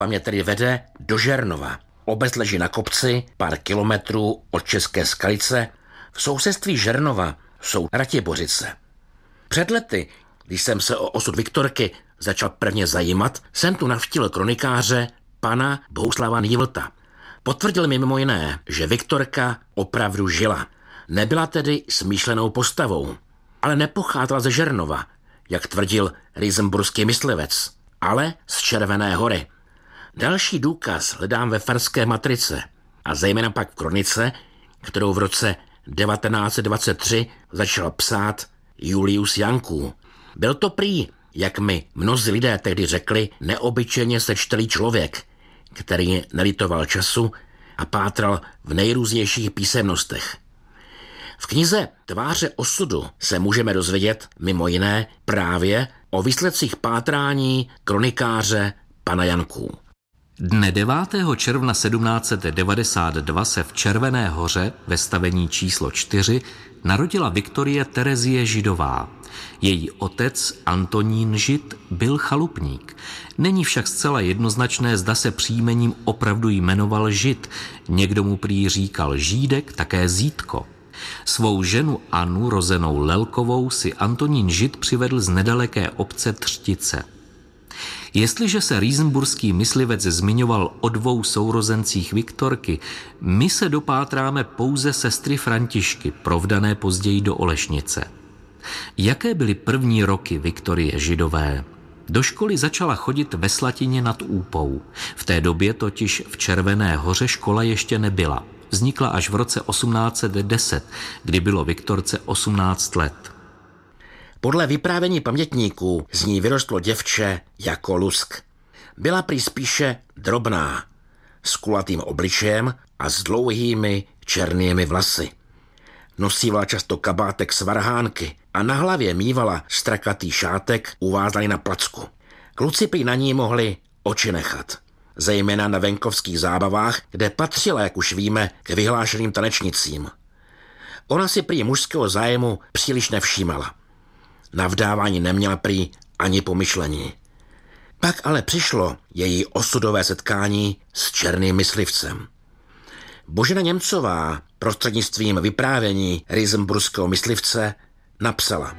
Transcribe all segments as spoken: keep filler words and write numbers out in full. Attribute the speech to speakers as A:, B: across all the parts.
A: a mě tedy vede do Žernova. Obec leží na kopci, pár kilometrů od České Skalice. V sousedství Žernova jsou Ratibořice. Před lety, když jsem se o osud Viktorky začal prvně zajímat, jsem tu navštívil kronikáře pana Bohuslava Nývlta. Potvrdil mi mimo jiné, že Viktorka opravdu žila. Nebyla tedy smýšlenou postavou, ale nepocházela ze Žernova, jak tvrdil rýsenburský myslivec, ale z Červené Hory. Další důkaz hledám ve farské matrice a zejména pak v kronice, kterou v roce devatenáct set dvacet tři začal psát Julius Janků. Byl to prý, jak mi mnozí lidé tehdy řekli, neobyčejně sečtelý člověk, který nelitoval času a pátral v nejrůznějších písemnostech. V knize Tváře osudu se můžeme dozvědět mimo jiné právě o výsledcích pátrání kronikáře pana Janků.
B: Dne devátého června sedmnáct set devadesát dva se v Červené Hoře ve stavení číslo čtyři narodila Viktorie Terezie Židová. Její otec Antonín Žid byl chalupník. Není však zcela jednoznačné, zda se příjmením opravdu jmenoval Žid. Někdo mu prý říkal Žídek, také Zítko. Svou ženu Anu, rozenou Lelkovou, si Antonín Žid přivedl z nedaleké obce Třtice. Jestliže se rýsenburský myslivec zmiňoval o dvou sourozencích Viktorky, my se dopátráme pouze sestry Františky, provdané později do Olešnice. Jaké byly první roky Viktorie Židové? Do školy začala chodit ve Slatině nad Úpou. V té době totiž v Červené Hoře škola ještě nebyla. Vznikla až v roce osmnáct set deset, kdy bylo Viktorce osmnáct let.
A: Podle vyprávění pamětníků z ní vyrostlo děvče jako lusk. Byla prý spíše drobná, s kulatým obličejem a s dlouhými černými vlasy. Nosívala často kabátek z varhánky a na hlavě mívala strakatý šátek uvázaný na placku. Kluci prý na ní mohli oči nechat, zejména na venkovských zábavách, kde patřila, jak už víme, k vyhlášeným tanečnicím. Ona si prý mužského zájmu příliš nevšímala. Na vdávání neměla prý ani pomyšlení. Pak ale přišlo její osudové setkání s černým myslivcem. Božena Němcová prostřednictvím vyprávění rýsenburského myslivce napsala.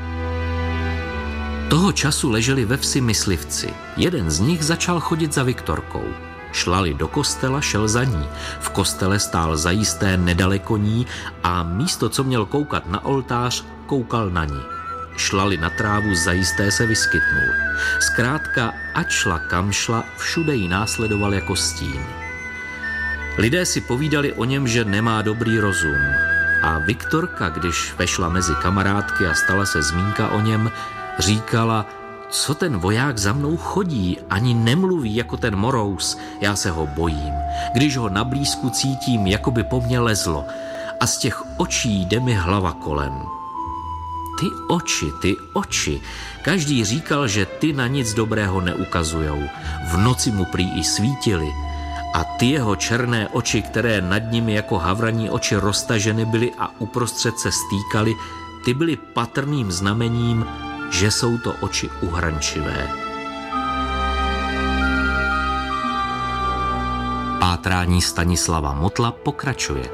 B: Toho času leželi ve vsi myslivci. Jeden z nich začal chodit za Viktorkou. Šlali do kostela, šel za ní. V kostele stál zajisté nedaleko ní a místo, co měl koukat na oltář, koukal na ní. Šlali na trávu, zajisté se vyskytnul. Zkrátka, ať šla kam šla, všude jí následoval jako stín. Lidé si povídali o něm, že nemá dobrý rozum. A Viktorka, když vešla mezi kamarádky a stala se zmínka o něm, říkala, co ten voják za mnou chodí, ani nemluví jako ten morous, já se ho bojím. Když ho na blízku cítím, jako by po mně lezlo a z těch očí jde mi hlava kolem. Ty oči, ty oči. Každý říkal, že ty na nic dobrého neukazujou. V noci mu prý i svítily. A ty jeho černé oči, které nad nimi jako havraní oči roztaženy byly a uprostřed se stýkaly, ty byly patrným znamením, že jsou to oči uhrančivé. Pátrání Stanislava Motla pokračuje.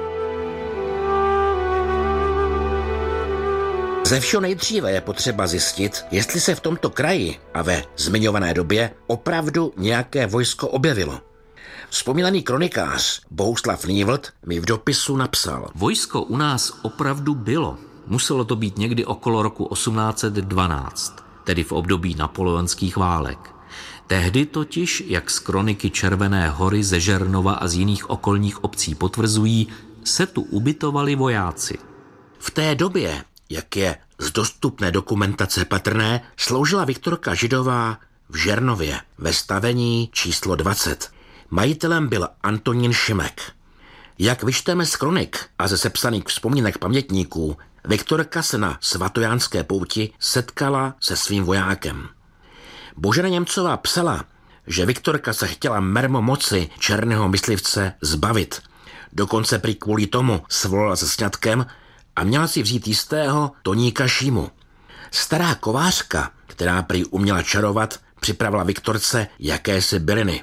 A: Ze všeho nejdříve je potřeba zjistit, jestli se v tomto kraji a ve zmiňované době opravdu nějaké vojsko objevilo. Vzpomínaný kronikář Bohuslav Nývlt mi v dopisu napsal.
B: Vojsko u nás opravdu bylo. Muselo to být někdy okolo roku osmnáct set dvanáct, tedy v období napoleonských válek. Tehdy totiž, jak z kroniky Červené Hory, ze Žernova a z jiných okolních obcí potvrzují, se tu ubytovali vojáci.
A: V té době, jak je z dostupné dokumentace patrné, sloužila Viktorka Židová v Žernově ve stavení číslo dvacet. Majitelem byl Antonín Šimek. Jak vyčteme z kronik a ze sepsaných vzpomínek pamětníků, Viktorka se na svatojánské pouti setkala se svým vojákem. Božena Němcová psala, že Viktorka se chtěla mermo moci černého myslivce zbavit. Dokonce prý kvůli tomu svolala se sňatkem a měla si vzít jistého Toníka Šímu. Stará kovářka, která prý uměla čarovat, připravila Viktorce jakési byliny.